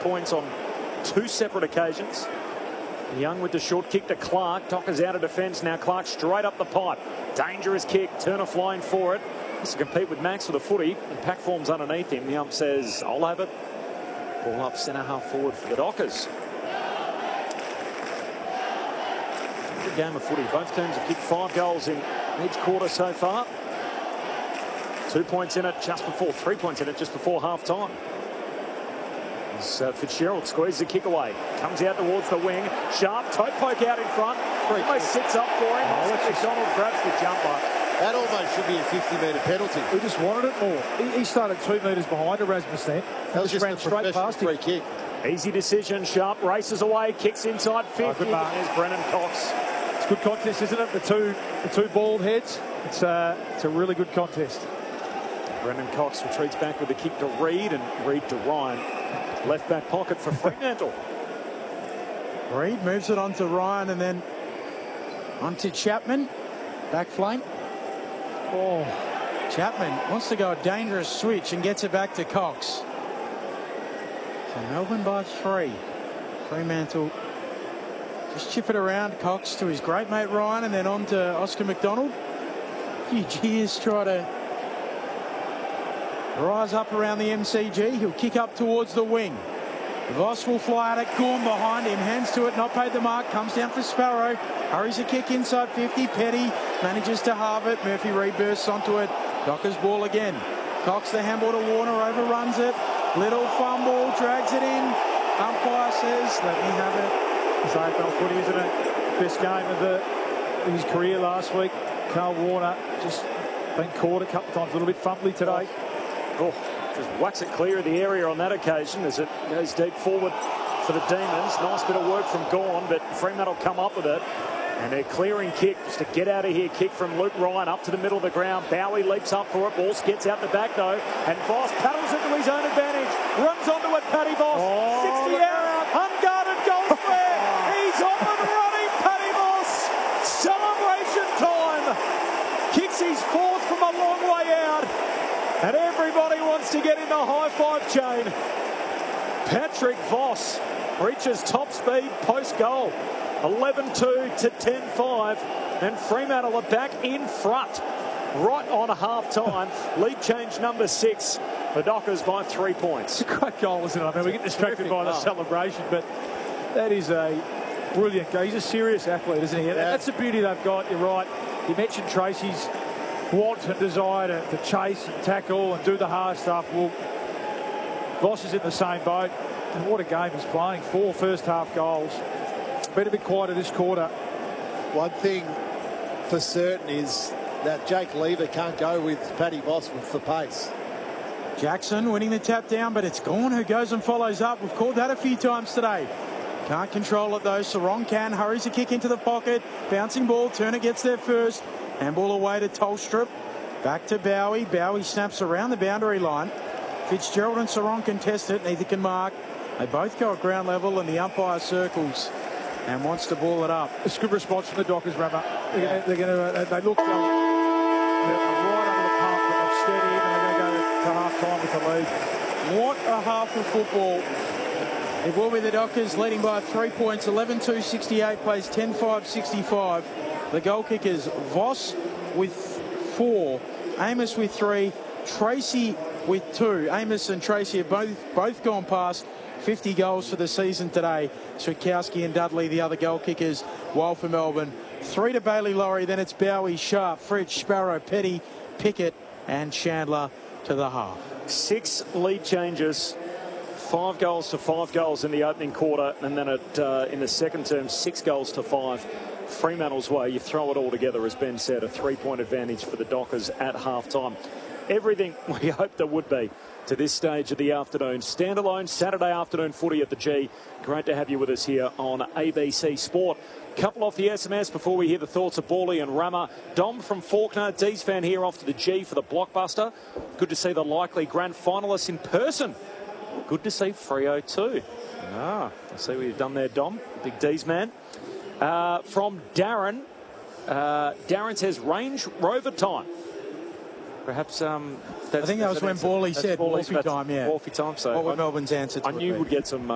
points on 2 separate occasions. Young with the short kick to Clark. Dockers out of defence now. Clark straight up the pipe. Dangerous kick. Turner flying for it. Has to compete with Max with a footy. And pack form's underneath him. The ump says, I'll have it. Ball up centre half forward for the Dockers. Good game of footy. Both teams have kicked 5 goals in each quarter so far. 2 points in it just before, 3 points in it just before half time. Fitzgerald squeezes the kick away. Comes out towards the wing. Sharp toe poke out in front. Almost sits up for him. McDonald grabs the jumper. That almost should be a 50-metre penalty. He just wanted it more. He started 2 metres behind Erasmus then. That was just ran straight past him. Free kick. Easy decision. Sharp races away. Kicks inside 50. There's Brennan Cox. It's a good contest, isn't it? The two bald heads. It's a really good contest. Brennan Cox retreats back with a kick to Reid, and Reid to Ryan. Left back pocket for Fremantle. Reid moves it on to Ryan and then onto Chapman. Back flank. Oh, Chapman wants to go a dangerous switch and gets it back to Cox. So Melbourne by 3. Fremantle just chip it around. Cox to his great mate Ryan and then on to Oscar McDonald. A few cheers, try to rise up around the MCG. He'll kick up towards the wing. Voss will fly at it. Gorm behind him. Hands to it. Not paid the mark. Comes down for Sparrow. Hurries a kick inside 50. Petty manages to halve it. Murphy Reid bursts onto it. Dockers ball again. Cox the handball to Warner. Overruns it. Little fumble. Drags it in. Umpire says, let me have it. It's AFL footy, isn't it? Best game of his career last week. Carl Warner just been caught a couple of times. A little bit fumbly today. Oh, just whacks it clear of the area on that occasion as it goes deep forward for the Demons. Nice bit of work from Gawn, but Fremantle come up with it. And they're clearing kick just to get out of here. Kick from Luke Ryan up to the middle of the ground. Bowie leaps up for it. Ball gets out the back though. And Voss paddles into his own advantage. Runs onto it, Paddy Voss. 60 out. Unguarded goal square. He's off and running, Paddy Voss. Celebration time. Kicks his 4th from a long way out. And everybody wants to get in the high-five chain. Patrick Voss reaches top speed post-goal. 11-2 to 10-5. And Fremantle are back in front. Right on half-time. Lead change number 6. The Dockers by 3 points. It's a great goal, isn't it? I mean, we get distracted by the celebration, but that is a brilliant goal. He's a serious athlete, isn't he? Yeah. That's the beauty they've got. You're right. You mentioned Tracy's want and desire to chase and tackle and do the hard stuff. Well, Voss is in the same boat. And what a game he's playing. 4 first-half goals. Been a bit quieter this quarter. One thing for certain is that Jake Lever can't go with Paddy Voss for pace. Jackson winning the tap down, but it's Gawn who goes and follows up. We've called that a few times today. Can't control it though. Sarong can. Hurries a kick into the pocket. Bouncing ball. Turner gets there first. Handball away to Tolstrup. Back to Bowie. Bowie snaps around the boundary line. Fitzgerald and Sarong contest it. Neither can mark. They both go at ground level and the umpire circles and wants to ball it up. It's a good response from the Dockers, Rammer. They look right under the pump, but they're steady, and they're going to go to half-time with the lead. What a half of football. It will be the Dockers leading by 3 points. 11-2-68 plays 10-5-65. The goal kickers, Voss with 4, Amos with 3, Tracy with 2. Amos and Tracy have both gone past 50 goals for the season today. Switkowski and Dudley, the other goal kickers, while for Melbourne. 3 to Bailey Laurie, then it's Bowie, Sharp, Fritsch, Sparrow, Petty, Pickett and Chandler to the half. 6 lead changes. 5 goals to 5 goals in the opening quarter, and then in the second term, 6 goals to 5. Fremantle's way, you throw it all together, as Ben said, a 3-point advantage for the Dockers at half-time. Everything we hoped there would be to this stage of the afternoon. Standalone Saturday afternoon footy at the G. Great to have you with us here on ABC Sport. Couple off the SMS before we hear the thoughts of Bawley and Rammer. Dom from Faulkner, D's fan here off to the G for the blockbuster. Good to see the likely grand finalists in person. Good to see Freo too. I see what you've done there, Dom. Big D's man. From Darren. Darren says Range Rover time. Perhaps I think that was when Bawley said Wolfie time, yeah. Wolfie time. So what would Melbourne's answer to I knew we'd get some